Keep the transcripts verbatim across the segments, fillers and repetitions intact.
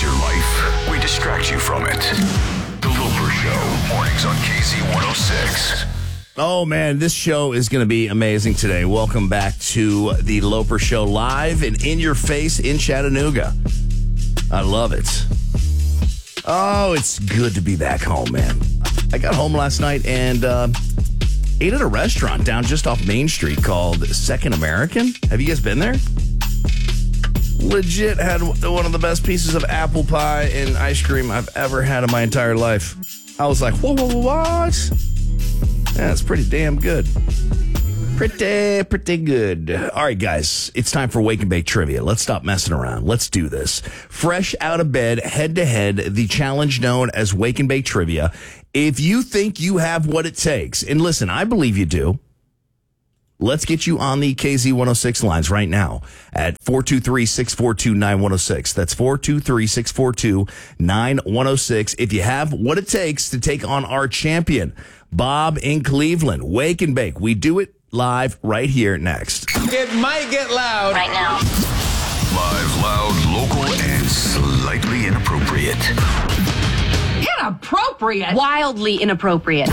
fix your life, we distract you from it. The Loper Show, mornings on K Z one oh six. Oh, man, this show is going to be amazing today. Welcome back to the Loper Show, live and in your face in Chattanooga. I love it. Oh, it's good to be back home, man. I got home last night and uh, ate at a restaurant down just off Main Street called Second American. Have you guys been there? Legit had one of the best pieces of apple pie and ice cream I've ever had in my entire life. I was like, whoa, whoa, whoa, what? Yeah, it's pretty damn good. Pretty, pretty good. All right, guys, it's time for Wake and Bake Trivia. Let's stop messing around. Let's do this. Fresh out of bed, head to head, the challenge known as Wake and Bake Trivia. If you think you have what it takes, and listen, I believe you do, let's get you on the K Z one oh six lines right now at four two three, six four two, nine one oh six. That's four two three, six four two, nine one oh six. If you have what it takes to take on our champion, Bob in Cleveland. Wake and Bake. We do it live right here next. It might get loud. Right now. Live, loud, local, and slightly inappropriate. Inappropriate? Wildly inappropriate.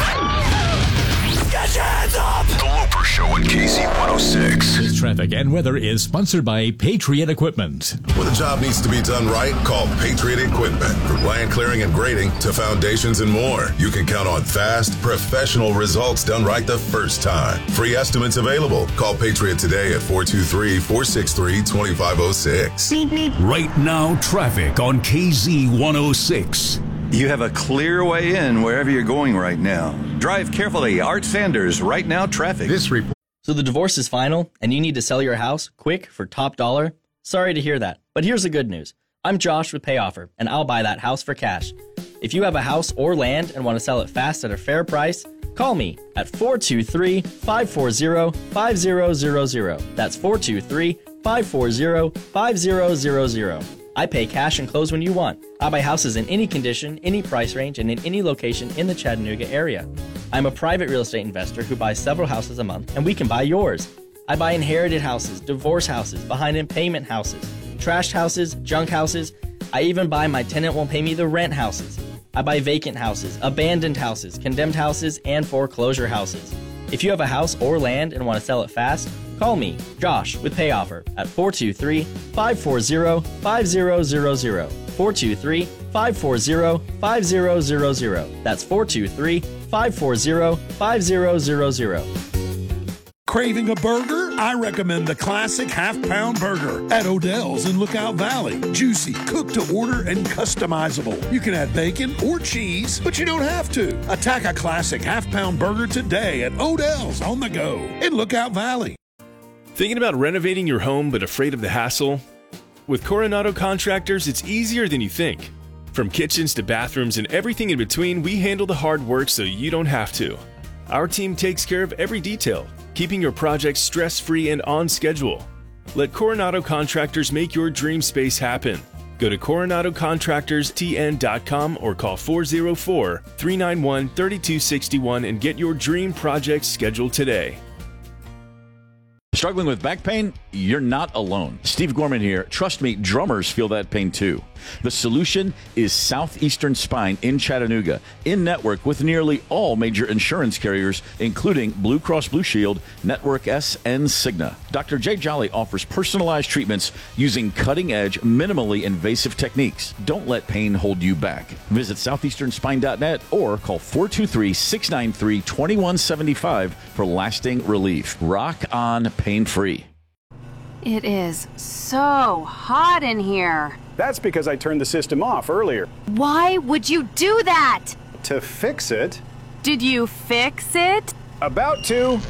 Get your hands up! The Loper Show on K Z one oh six. This traffic and weather is sponsored by Patriot Equipment. When the job needs to be done right, call Patriot Equipment. From land clearing and grading to foundations and more, you can count on fast, professional results done right the first time. Free estimates available. Call Patriot today at four two three, four six three, two five oh six. Right now, traffic on K Z one oh six. You have a clear way in wherever you're going right now. Drive carefully. Art Sanders, Right Now Traffic. This report. So the divorce is final, and you need to sell your house quick for top dollar? Sorry to hear that, but here's the good news. I'm Josh with PayOffer, and I'll buy that house for cash. If you have a house or land and want to sell it fast at a fair price, call me at four two three, five four zero, five zero zero zero. That's four two three, five four zero, five zero zero zero. I pay cash and close when you want. I buy houses in any condition, any price range, and in any location in the Chattanooga area. I'm a private real estate investor who buys several houses a month, and we can buy yours. I buy inherited houses, divorce houses, behind in payment houses, trashed houses, junk houses. I even buy my tenant won't pay me the rent houses. I buy vacant houses, abandoned houses, condemned houses, and foreclosure houses. If you have a house or land and want to sell it fast, call me, Josh, with PayOffer at four two three, five four zero, five zero zero zero. four two three, five four zero, five zero zero zero. That's four two three, five four zero, five zero zero zero. Craving a burger? I recommend the classic half-pound burger at Odell's in Lookout Valley. Juicy, cooked to order, and customizable. You can add bacon or cheese, but you don't have to. Attack a classic half-pound burger today at Odell's on the go in Lookout Valley. Thinking about renovating your home but afraid of the hassle? With Coronado Contractors, it's easier than you think. From kitchens to bathrooms and everything in between, we handle the hard work so you don't have to. Our team takes care of every detail, keeping your project stress-free and on schedule. Let Coronado Contractors make your dream space happen. Go to coronado contractors t n dot com or call four oh four, three nine one, three two six one and get your dream project scheduled today. Struggling with back pain? You're not alone. Steve Gorman here. Trust me, drummers feel that pain too. The solution is Southeastern Spine in Chattanooga, in network with nearly all major insurance carriers, including Blue Cross Blue Shield, Network S, and Cigna. Doctor Jay Jolly offers personalized treatments using cutting-edge, minimally invasive techniques. Don't let pain hold you back. Visit southeastern spine dot net or call four two three, six nine three, two one seven five for lasting relief. Rock on pain-free. It is so hot in here. That's because I turned the system off earlier. Why would you do that? To fix it. Did you fix it? About to.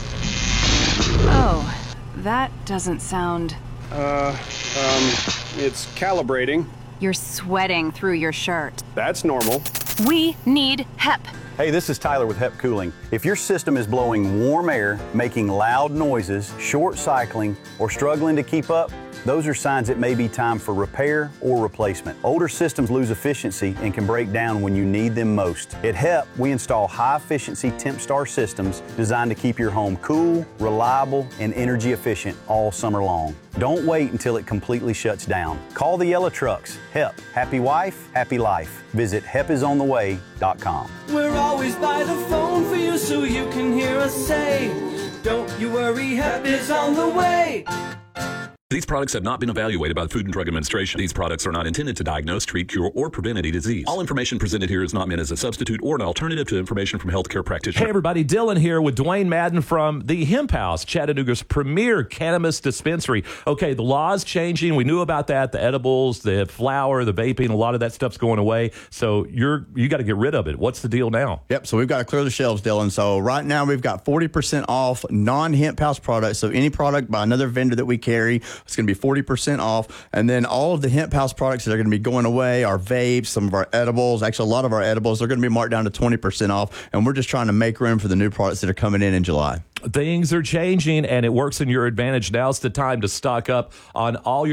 Oh, that doesn't sound... Uh, um, it's calibrating. You're sweating through your shirt. That's normal. We need H E P. Hey, this is Tyler with H E P Cooling. If your system is blowing warm air, making loud noises, short cycling, or struggling to keep up, those are signs it may be time for repair or replacement. Older systems lose efficiency and can break down when you need them most. At H E P, we install high-efficiency TempStar systems designed to keep your home cool, reliable, and energy efficient all summer long. Don't wait until it completely shuts down. Call the yellow trucks. H E P. Happy wife, happy life. Visit hep is on the way dot com. We're always by the phone for you so you can hear us say, don't you worry, Hep is on the way. These products have not been evaluated by the Food and Drug Administration. These products are not intended to diagnose, treat, cure, or prevent any disease. All information presented here is not meant as a substitute or an alternative to information from healthcare practitioners. Hey, everybody. Dylan here with Dwayne Madden from the Hemp House, Chattanooga's premier cannabis dispensary. Okay, the law's changing. We knew about that. The edibles, the flower, the vaping, a lot of that stuff's going away. So you're you got to get rid of it. What's the deal now? Yep, so we've got to clear the shelves, Dylan. So right now we've got forty percent off non-Hemp House products. So any product by another vendor that we carry, it's going to be forty percent off. And then all of the Hemp House products that are going to be going away, our vapes, some of our edibles, actually a lot of our edibles, they're going to be marked down to twenty percent off. And we're just trying to make room for the new products that are coming in in July. Things are changing, and it works in your advantage. Now's the time to stock up on all your